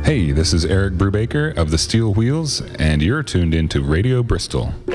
Hey, this is Eric Brubaker of the Steel Wheels, and you're tuned into Radio Bristol.